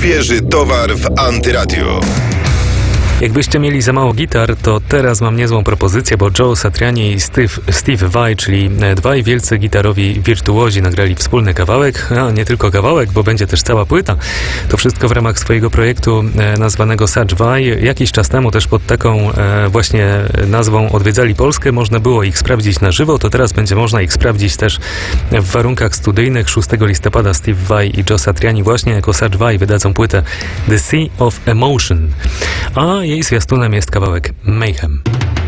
Świeży towar w Antyradio. Jakbyście mieli za mało gitar, to teraz mam niezłą propozycję, bo Joe Satriani i Steve Vai, czyli dwaj wielcy gitarowi wirtuozi, nagrali wspólny kawałek, a nie tylko kawałek, bo będzie też cała płyta. To wszystko w ramach swojego projektu nazwanego Such Vai. Jakiś czas temu też pod taką właśnie nazwą odwiedzali Polskę. Można było ich sprawdzić na żywo, to teraz będzie można ich sprawdzić też w warunkach studyjnych. 6 listopada Steve Vai i Joe Satriani właśnie jako Such Vai wydadzą płytę The Sea of Emotion. A jej zwiastunem jest kawałek Mayhem.